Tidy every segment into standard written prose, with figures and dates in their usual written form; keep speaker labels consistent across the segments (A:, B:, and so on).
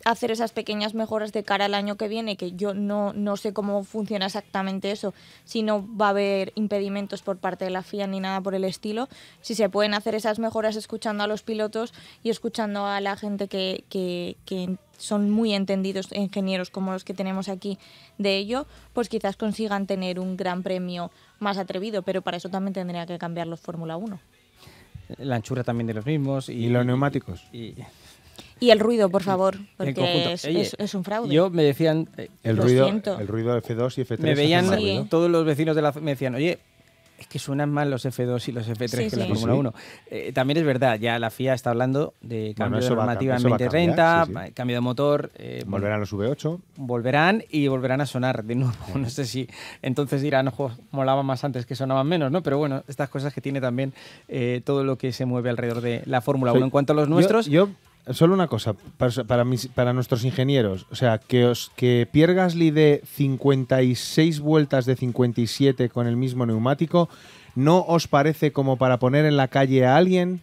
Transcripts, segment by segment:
A: hacer esas pequeñas mejoras de cara al año que viene, que yo no sé cómo funciona exactamente eso, si no va a haber impedimentos por parte de la FIA ni nada por el estilo, si se pueden hacer esas mejoras escuchando a los pilotos y escuchando a la gente que son muy entendidos, ingenieros como los que tenemos aquí de ello, pues quizás consigan tener un gran premio más atrevido, pero para eso también tendría que cambiar los Fórmula 1.
B: La anchura también de los mismos.
C: ¿Y los neumáticos?
A: Y el ruido, por favor, porque es un fraude.
B: Yo me decían...
C: el ruido de F2 y F3.
B: Me veían todos los vecinos me decían, oye, es que suenan mal los F2 y los F3 que la Fórmula 1. También es verdad, ya la FIA está hablando de cambio de normativa en 2030, cambio de motor.
C: Volverán los V8.
B: Volverán a sonar de nuevo. No sé si entonces dirán, ojo, molaban más antes que sonaban menos, ¿no? Pero bueno, estas cosas que tiene también todo lo que se mueve alrededor de la Fórmula 1. En cuanto a los nuestros...
C: Solo una cosa, para nuestros ingenieros, o sea, que Pierre Gasly dé 56 vueltas de 57 con el mismo neumático, ¿no os parece como para poner en la calle a alguien?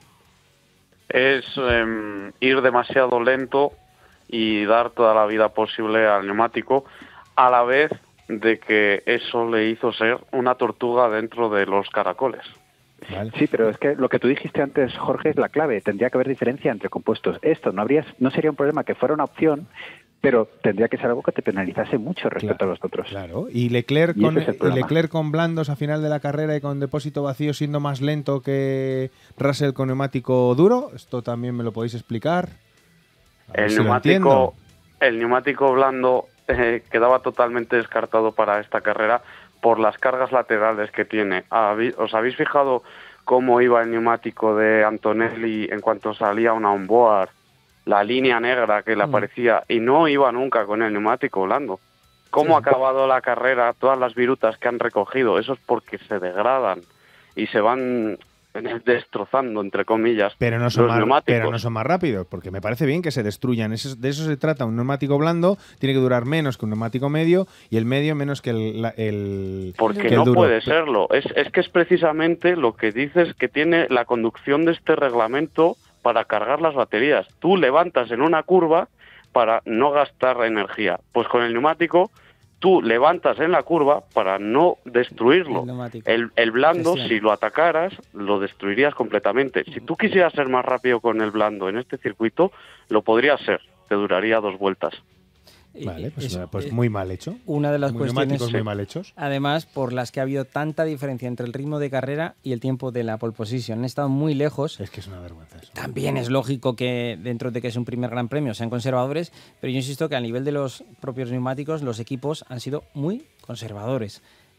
D: Es ir demasiado lento y dar toda la vida posible al neumático, a la vez de que eso le hizo ser una tortuga dentro de los caracoles.
E: Vale. Sí, pero es que lo que tú dijiste antes, Jorge, es la clave. Tendría que haber diferencia entre compuestos. Esto no sería un problema que fuera una opción, pero tendría que ser algo que te penalizase mucho respecto a los otros.
C: Claro. ¿Y Leclerc con blandos a final de la carrera y con depósito vacío siendo más lento que Russell con neumático duro? ¿Esto también me lo podéis explicar?
D: El neumático blando quedaba totalmente descartado para esta carrera por las cargas laterales que tiene. ¿Os habéis fijado cómo iba el neumático de Antonelli en cuanto salía una onboard? La línea negra que le aparecía, y no iba nunca con el neumático blando. ¿Cómo ha acabado la carrera? Todas las virutas que han recogido, eso es porque se degradan y se van destrozando, entre comillas,
C: pero no son más rápidos, porque me parece bien que se destruyan. De eso se trata. Un neumático blando tiene que durar menos que un neumático medio y el medio menos que el
D: porque
C: que
D: no
C: el duro.
D: Puede serlo. Es que es precisamente lo que dices, que tiene la conducción de este reglamento para cargar las baterías. Tú levantas en una curva para no gastar energía. Pues con el neumático tú levantas en la curva para no destruirlo. El blando, si lo atacaras, lo destruirías completamente. Si tú quisieras ser más rápido con el blando en este circuito, lo podrías ser. Te duraría 2 vueltas.
C: Vale, pues muy mal hecho.
B: Una de las cuestiones,
C: muy mal hechos.
B: Además, por las que ha habido tanta diferencia entre el ritmo de carrera y el tiempo de la pole position. Han estado muy lejos.
C: Es que es una vergüenza eso.
B: También es lógico que dentro de que es un primer gran premio sean conservadores, pero yo insisto que a nivel de los propios neumáticos los equipos han sido muy conservadores.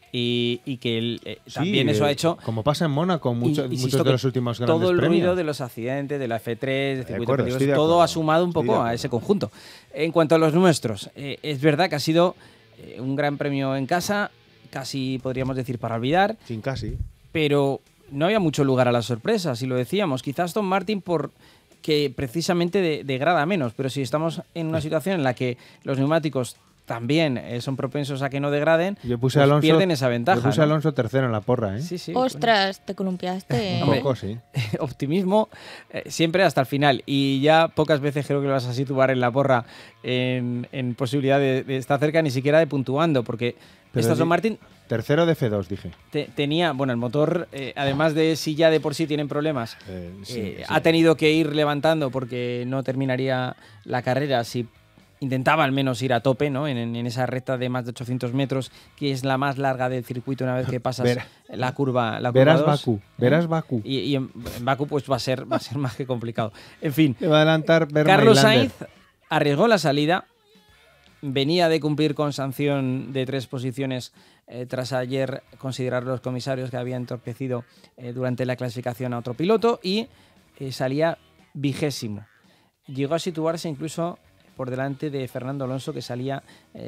B: Y que también eso ha hecho...
C: Como pasa en Mónaco, muchos de los últimos grandes
B: todo el
C: premios.
B: ruido de los accidentes, de la F3, de circuitos peligrosos, todo ha sumado un poco a ese conjunto. En cuanto a los nuestros, es verdad que ha sido un gran premio en casa, casi podríamos decir para olvidar.
C: Sin casi.
B: Pero no había mucho lugar a la sorpresa, si lo decíamos. Quizás Aston Martin que precisamente degrada menos, pero si estamos en una situación en la que los neumáticos también son propensos a que no degraden, pierden esa ventaja.
C: Yo puse a Alonso tercero en la porra, ¿eh?
B: Sí,
A: ¡Ostras! Te columpiaste.
C: Un poco, sí.
B: Optimismo siempre hasta el final. Y ya pocas veces creo que lo vas a situar en la porra en posibilidad de estar cerca, ni siquiera de puntuando, porque Aston Martin...
C: Tercero de F2, dije.
B: Tenía, el motor, además de si ya de por sí tienen problemas, ha tenido que ir levantando porque no terminaría la carrera si intentaba al menos ir a tope, ¿no? En esa recta de más de 800 metros, que es la más larga del circuito una vez que pasas la curva.
C: Verás
B: 2.
C: Bakú.
B: Y en Bakú pues va a ser más que complicado. En fin,
C: le va a adelantar
B: Carlos Sainz arriesgó la salida, venía de cumplir con sanción de 3 posiciones tras ayer considerar los comisarios que había entorpecido durante la clasificación a otro piloto, y salía 20º. Llegó a situarse incluso por delante de Fernando Alonso, que salía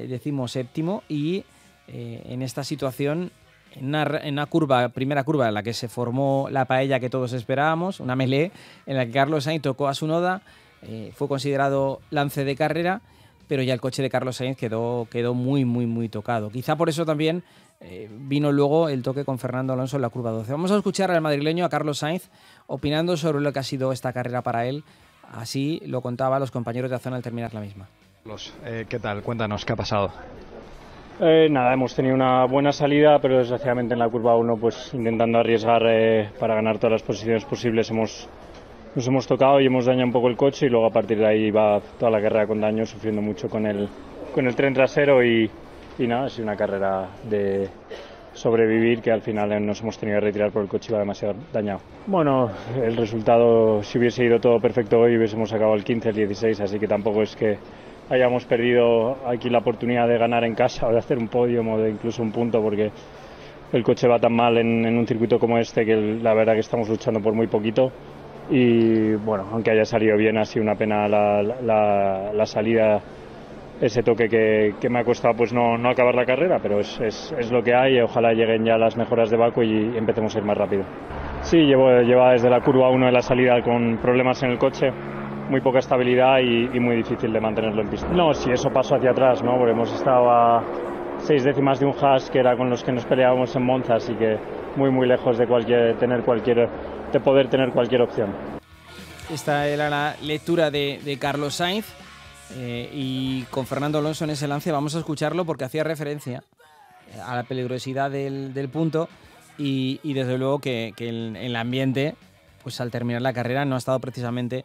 B: 17º, y en esta situación, en una primera curva en la que se formó la paella que todos esperábamos, una melee en la que Carlos Sainz tocó a Tsunoda, fue considerado lance de carrera, pero ya el coche de Carlos Sainz quedó muy, muy, muy tocado. Quizá por eso también vino luego el toque con Fernando Alonso en la curva 12. Vamos a escuchar al madrileño, a Carlos Sainz, opinando sobre lo que ha sido esta carrera para él Así lo contaba a los compañeros de la zona al terminar la misma.
F: ¿Qué tal? Cuéntanos, ¿qué ha pasado?
G: Nada, hemos tenido una buena salida, pero desgraciadamente en la curva 1, pues intentando arriesgar para ganar todas las posiciones posibles, nos hemos tocado y hemos dañado un poco el coche, y luego a partir de ahí va toda la carrera con daño, sufriendo mucho con el tren trasero y nada, ha sido una carrera de sobrevivir, que al final nos hemos tenido que retirar porque el coche iba demasiado dañado. Bueno, el resultado, si hubiese ido todo perfecto hoy, hubiésemos acabado el 15, el 16, así que tampoco es que hayamos perdido aquí la oportunidad de ganar en casa o de hacer un podio o de incluso un punto, porque el coche va tan mal en un circuito como este que la verdad que estamos luchando por muy poquito. Y bueno, aunque haya salido bien, ha sido una pena la salida, ese toque que me ha costado pues no acabar la carrera, pero es lo que hay. Ojalá lleguen ya las mejoras de Baku y empecemos a ir más rápido. Sí, lleva desde la curva 1 de la salida con problemas en el coche, muy poca estabilidad y muy difícil de mantenerlo en pista. No, si eso pasó hacia atrás, ¿no? Porque hemos estado a 6 décimas de un Haas, que era con los que nos peleábamos en Monza, así que muy lejos de poder tener cualquier opción.
B: Esta era la lectura de Carlos Sainz, y con Fernando Alonso en ese lance vamos a escucharlo porque hacía referencia a la peligrosidad del punto y desde luego que el ambiente, pues al terminar la carrera, no ha estado precisamente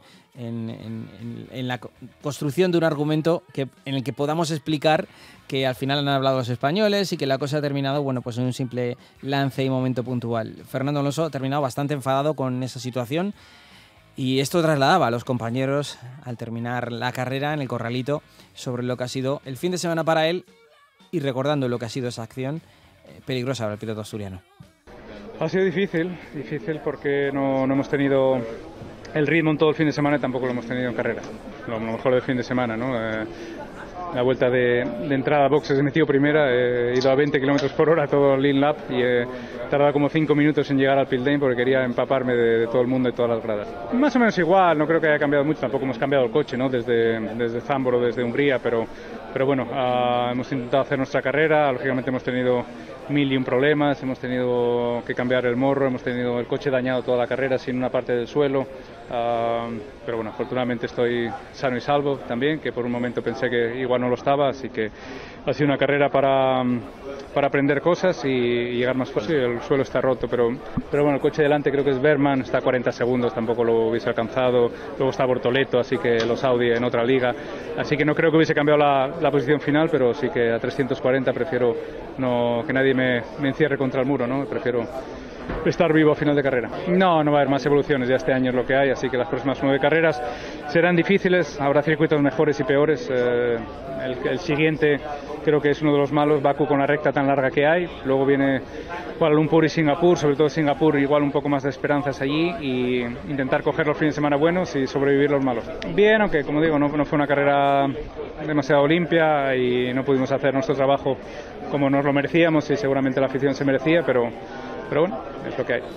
B: en la construcción de un argumento en el que podamos explicar que al final han hablado los españoles y que la cosa ha terminado, bueno, pues en un simple lance y momento puntual. Fernando Alonso ha terminado bastante enfadado con esa situación y esto trasladaba a los compañeros al terminar la carrera en el corralito sobre lo que ha sido el fin de semana para él y recordando lo que ha sido esa acción peligrosa para el piloto asturiano.
H: Ha sido difícil porque no hemos tenido el ritmo en todo el fin de semana y tampoco lo hemos tenido en carrera. Lo mejor del fin de semana, ¿no? La vuelta de entrada a boxes he metido primera, he ido a 20 km por hora todo el lean lap y he tardado como 5 minutos en llegar al pit lane porque quería empaparme de todo el mundo y todas las gradas. Más o menos igual, no creo que haya cambiado mucho, tampoco hemos cambiado el coche, ¿no? Desde Zandvoort o desde Hungría, pero bueno, hemos intentado hacer nuestra carrera, lógicamente hemos tenido 1001 problemas, hemos tenido que cambiar el morro, hemos tenido el coche dañado toda la carrera sin una parte del suelo, pero bueno, afortunadamente estoy sano y salvo también, que por un momento pensé que igual no lo estaba, así que ha sido una carrera para aprender cosas y llegar más fuerte. Sí, el suelo está roto, pero bueno, el coche delante creo que es Berman, está a 40 segundos, tampoco lo hubiese alcanzado, luego está Bortoleto, así que los Audi en otra liga, así que no creo que hubiese cambiado la posición final, pero sí que a 340 prefiero que nadie me encierre contra el muro, ¿no? Prefiero estar vivo a final de carrera. No va a haber más evoluciones, ya este año es lo que hay, así que las próximas 9 carreras serán difíciles, habrá circuitos mejores y peores. El siguiente creo que es uno de los malos, Baku con la recta tan larga que hay, luego viene Kuala Lumpur y Singapur, sobre todo Singapur, igual un poco más de esperanzas allí y intentar coger los fines de semana buenos y sobrevivir los malos. Bien, aunque como digo, no fue una carrera demasiado limpia y no pudimos hacer nuestro trabajo como nos lo merecíamos y seguramente la afición se merecía, pero bueno, es lo que hay.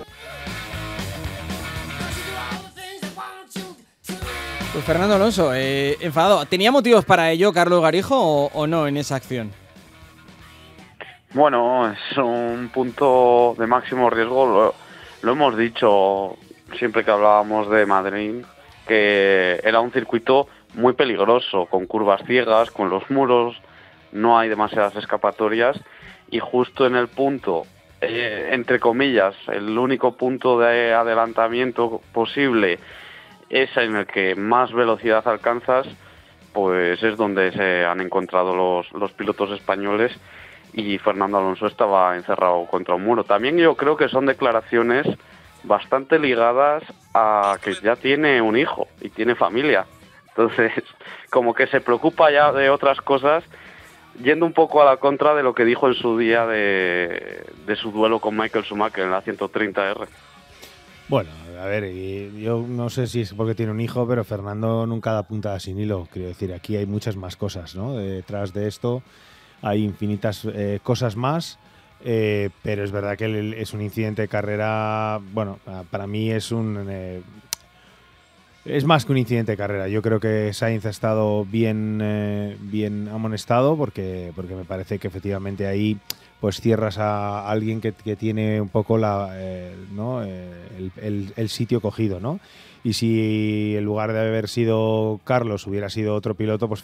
B: Pues Fernando Alonso, enfadado. ¿Tenía motivos para ello Carlos Garijo o no en esa acción?
D: Bueno, es un punto de máximo riesgo. Lo hemos dicho siempre que hablábamos de Madrid, que era un circuito muy peligroso, con curvas ciegas, con los muros, no hay demasiadas escapatorias y justo en el punto, entre comillas, el único punto de adelantamiento posible es en el que más velocidad alcanzas, pues es donde se han encontrado los pilotos españoles y Fernando Alonso estaba encerrado contra un muro. También yo creo que son declaraciones bastante ligadas a que ya tiene un hijo y tiene familia. Entonces, como que se preocupa ya de otras cosas, yendo un poco a la contra de lo que dijo en su día de su duelo con Michael Schumacher en la 130R.
C: Bueno, a ver, yo no sé si es porque tiene un hijo, pero Fernando nunca da puntada sin hilo. Quiero decir, aquí hay muchas más cosas, ¿no? Detrás de esto hay infinitas cosas más, pero es verdad que es un incidente de carrera, bueno, para mí es Es más que un incidente de carrera. Yo creo que Sainz ha estado bien amonestado porque me parece que efectivamente ahí pues cierras a alguien que tiene un poco el sitio cogido, ¿no? Y si en lugar de haber sido Carlos hubiera sido otro piloto, pues